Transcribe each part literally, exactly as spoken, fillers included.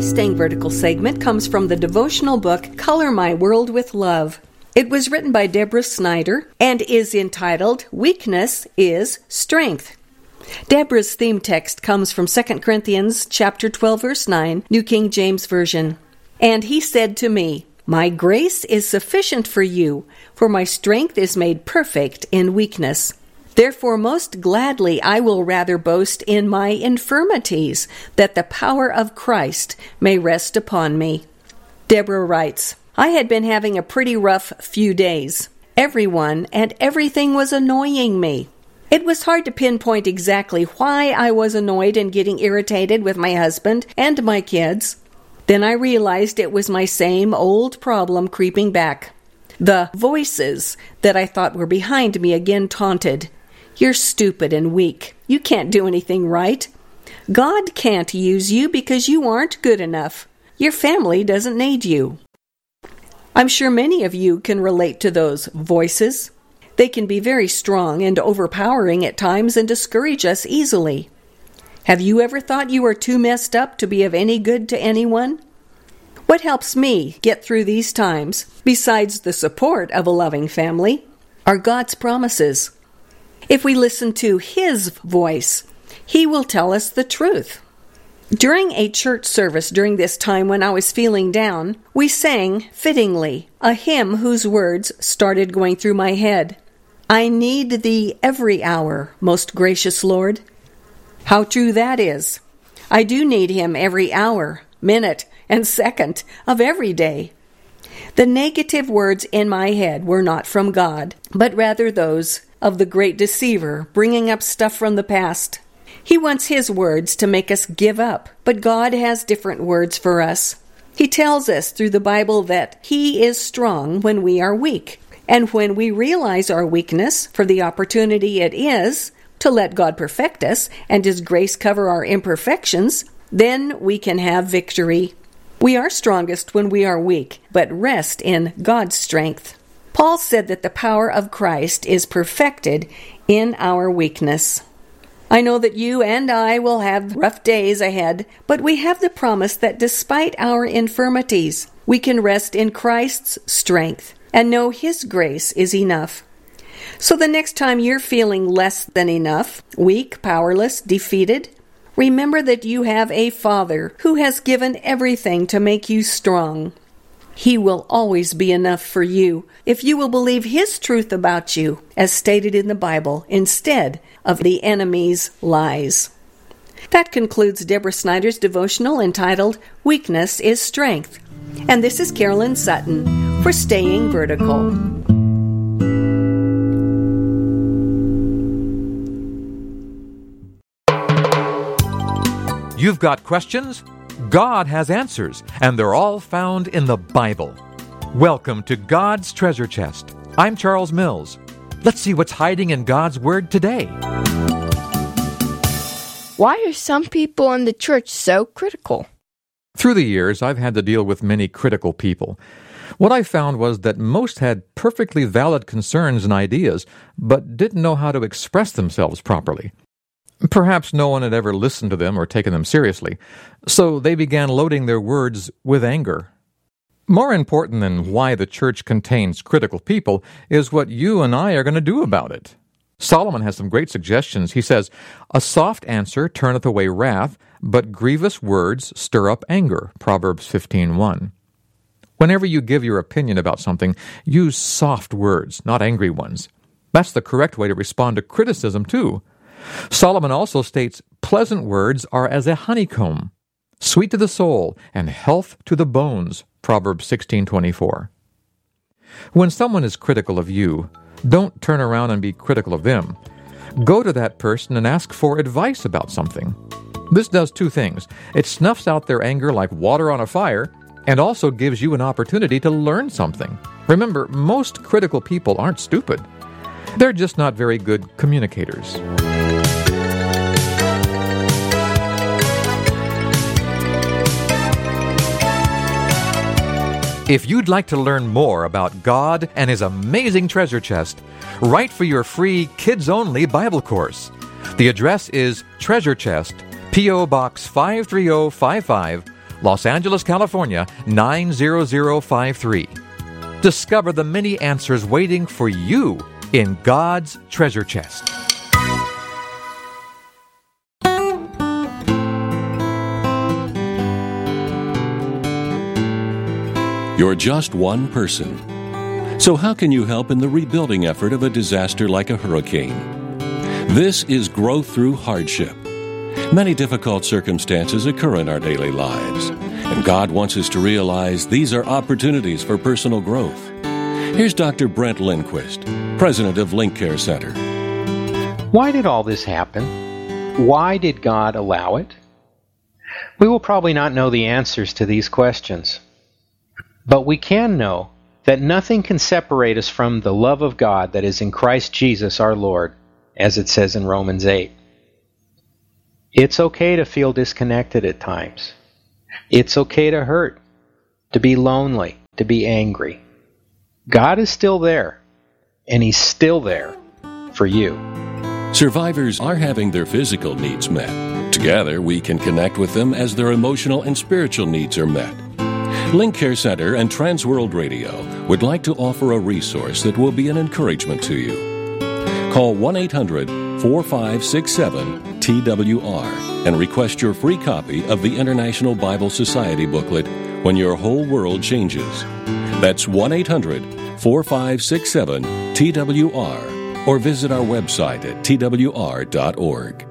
Today's Staying Vertical segment comes from the devotional book, Color My World with Love. It was written by Deborah Snyder and is entitled, Weakness is Strength. Deborah's theme text comes from Second Corinthians chapter twelve, verse nine, New King James Version. And he said to me, My grace is sufficient for you, for my strength is made perfect in weakness. Therefore most gladly I will rather boast in my infirmities, that the power of Christ may rest upon me. Deborah writes, I had been having a pretty rough few days. Everyone and everything was annoying me. It was hard to pinpoint exactly why I was annoyed and getting irritated with my husband and my kids. Then I realized it was my same old problem creeping back. The voices that I thought were behind me again taunted. You're stupid and weak. You can't do anything right. God can't use you because you aren't good enough. Your family doesn't need you. I'm sure many of you can relate to those voices. They can be very strong and overpowering at times and discourage us easily. Have you ever thought you are too messed up to be of any good to anyone? What helps me get through these times, besides the support of a loving family, are God's promises. If we listen to His voice, He will tell us the truth. During a church service during this time when I was feeling down, we sang, fittingly, a hymn whose words started going through my head. I need Thee every hour, most gracious Lord. How true that is. I do need Him every hour, minute, and second of every day. The negative words in my head were not from God, but rather those of the great deceiver, bringing up stuff from the past. He wants his words to make us give up, but God has different words for us. He tells us through the Bible that He is strong when we are weak, and when we realize our weakness for the opportunity it is to let God perfect us and His grace cover our imperfections, then we can have victory. We are strongest when we are weak, but rest in God's strength. Paul said that the power of Christ is perfected in our weakness. I know that you and I will have rough days ahead, but we have the promise that despite our infirmities, we can rest in Christ's strength and know His grace is enough. So the next time you're feeling less than enough, weak, powerless, defeated, remember that you have a Father who has given everything to make you strong. He will always be enough for you if you will believe His truth about you, as stated in the Bible, instead of the enemy's lies. That concludes Deborah Snyder's devotional entitled, Weakness is Strength. And this is Carolyn Sutton for Staying Vertical. You've got questions? God has answers, and they're all found in the Bible. Welcome to God's Treasure Chest. I'm Charles Mills. Let's see what's hiding in God's Word today. Why are some people in the church so critical? Through the years, I've had to deal with many critical people. What I found was that most had perfectly valid concerns and ideas, but didn't know how to express themselves properly. Perhaps no one had ever listened to them or taken them seriously, so they began loading their words with anger. More important than why the church contains critical people is what you and I are going to do about it. Solomon has some great suggestions. He says, A soft answer turneth away wrath, but grievous words stir up anger, Proverbs fifteen one. Whenever you give your opinion about something, use soft words, not angry ones. That's the correct way to respond to criticism, too. Solomon also states, Pleasant words are as a honeycomb, sweet to the soul, and health to the bones, Proverbs sixteen twenty-four. When someone is critical of you, don't turn around and be critical of them. Go to that person and ask for advice about something. This does two things. It snuffs out their anger like water on a fire, and also gives you an opportunity to learn something. Remember, most critical people aren't stupid. They're just not very good communicators. If you'd like to learn more about God and His amazing treasure chest, write for your free kids-only Bible course. The address is Treasure Chest, P O. Box five three zero five five, Los Angeles, California, nine zero zero five three. Discover the many answers waiting for you in God's treasure chest. You're just one person. So how can you help in the rebuilding effort of a disaster like a hurricane? This is Growth Through Hardship. Many difficult circumstances occur in our daily lives, and God wants us to realize these are opportunities for personal growth. Here's Doctor Brent Lindquist, president of Link Care Center. Why did all this happen? Why did God allow it? We will probably not know the answers to these questions, but we can know that nothing can separate us from the love of God that is in Christ Jesus our Lord, as it says in Romans eight. It's okay to feel disconnected at times. It's okay to hurt, to be lonely, to be angry. God is still there, and He's still there for you. Survivors are having their physical needs met. Together, we can connect with them as their emotional and spiritual needs are met. Link Care Center and Transworld Radio would like to offer a resource that will be an encouragement to you. Call one eight hundred four five six seven T W R and request your free copy of the International Bible Society booklet, When Your Whole World Changes. That's one eight hundred four five six seven T W R or visit our website at T W R dot org.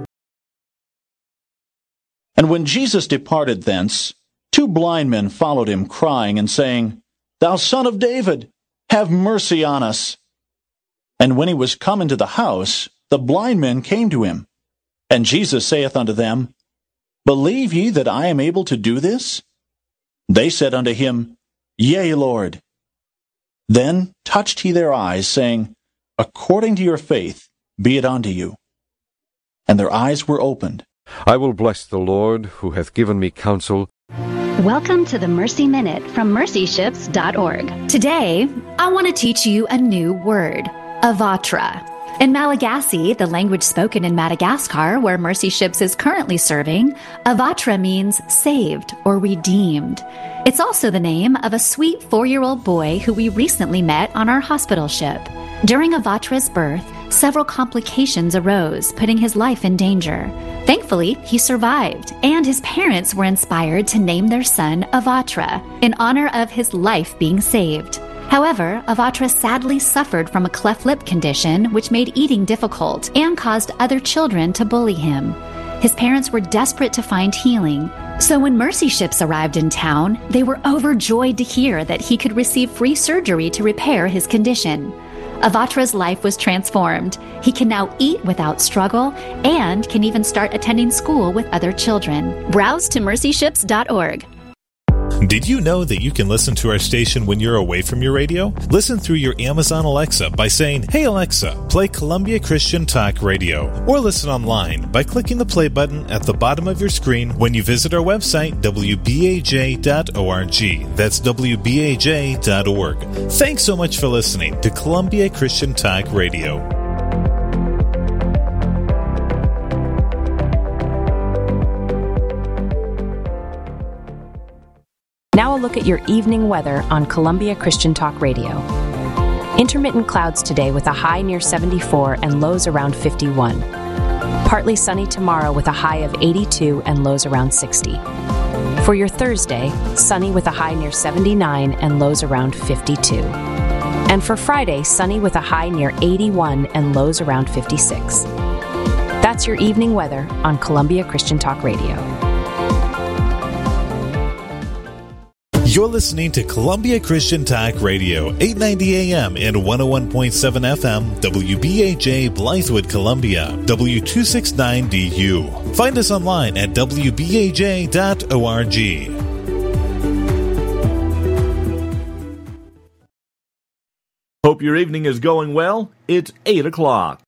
And when Jesus departed thence, two blind men followed him, crying and saying, Thou Son of David, have mercy on us. And when he was come into the house, the blind men came to him. And Jesus saith unto them, Believe ye that I am able to do this? They said unto him, Yea, Lord. Then touched he their eyes, saying, According to your faith be it unto you. And their eyes were opened. I will bless the Lord, who hath given me counsel. Welcome to the Mercy Minute from mercy ships dot org. Today, I want to teach you a new word, Avatra. In Malagasy, the language spoken in Madagascar, where Mercy Ships is currently serving, Avatra means saved or redeemed. It's also the name of a sweet four-year-old boy who we recently met on our hospital ship. During Avatra's birth, several complications arose, putting his life in danger. Thankfully, he survived, and his parents were inspired to name their son Avatra in honor of his life being saved. However, Avatra sadly suffered from a cleft lip condition which made eating difficult and caused other children to bully him. His parents were desperate to find healing, so when Mercy Ships arrived in town, they were overjoyed to hear that he could receive free surgery to repair his condition. Avatra's life was transformed. He can now eat without struggle and can even start attending school with other children. Browse to mercy ships dot org. Did you know that you can listen to our station when you're away from your radio? Listen through your Amazon Alexa by saying, Hey Alexa, play Columbia Christian Talk Radio. Or listen online by clicking the play button at the bottom of your screen when you visit our website, W B A J dot org. That's W B A J dot org. Thanks so much for listening to Columbia Christian Talk Radio. Now a look at your evening weather on Columbia Christian Talk Radio. Intermittent clouds today with a high near seventy-four and lows around fifty-one. Partly sunny tomorrow with a high of eighty-two and lows around sixty. For your Thursday, sunny with a high near seventy-nine and lows around fifty-two. And for Friday, sunny with a high near eighty-one and lows around fifty-six. That's your evening weather on Columbia Christian Talk Radio. You're listening to Columbia Christian Talk Radio, eight ninety A M and one oh one point seven F M, W B A J Blythewood, Columbia, W two sixty-nine D U. Find us online at W B A J dot org. Hope your evening is going well. It's eight o'clock.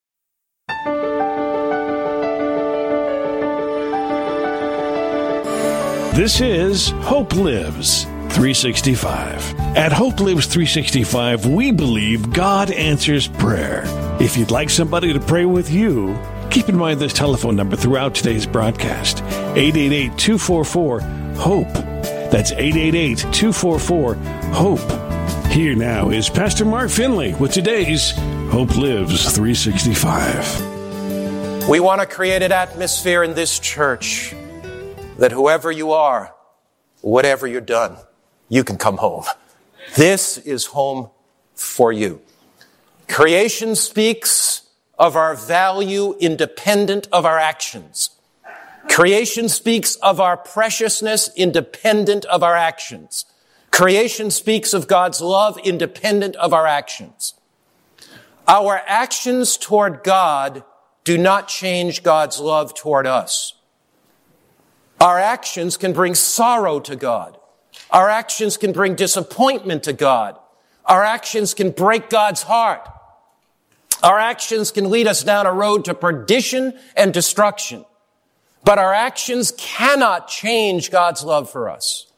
This is Hope Lives three sixty-five. At Hope Lives three sixty-five, we believe God answers prayer. If you'd like somebody to pray with you, keep in mind this telephone number throughout today's broadcast, eight eight eight, two four four, HOPE. That's eight eight eight, two four four, HOPE. Here now is Pastor Mark Finley with today's Hope Lives three sixty-five. We want to create an atmosphere in this church that whoever you are, whatever you've done, you can come home. This is home for you. Creation speaks of our value independent of our actions. Creation speaks of our preciousness independent of our actions. Creation speaks of God's love independent of our actions. Our actions toward God do not change God's love toward us. Our actions can bring sorrow to God. Our actions can bring disappointment to God. Our actions can break God's heart. Our actions can lead us down a road to perdition and destruction. But our actions cannot change God's love for us.